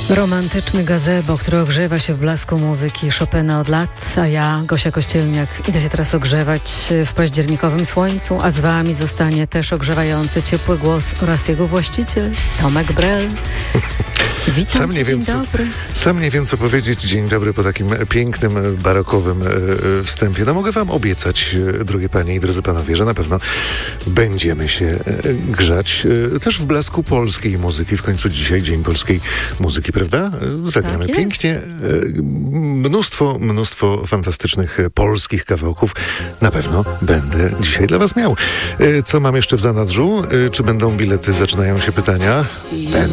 Romantyczny gazebo, który ogrzewa się w blasku muzyki Chopina od lat, a ja, Gosia Kościelniak, idę się teraz ogrzewać w październikowym słońcu, a z wami zostanie też ogrzewający ciepły głos oraz jego właściciel, Tomek Brel. Witam cię, dzień dobry. Sam nie wiem, co powiedzieć. Dzień dobry po takim pięknym, barokowym wstępie. No mogę wam obiecać, drogie panie i drodzy panowie, że na pewno będziemy się grzać też w blasku polskiej muzyki. W końcu dzisiaj Dzień Polskiej Muzyki, prawda? Zagramy tak pięknie. Mnóstwo fantastycznych polskich kawałków. Na pewno będę dzisiaj dla was miał. Co mam jeszcze w zanadrzu? Czy będą bilety? Zaczynają się pytania. Będą.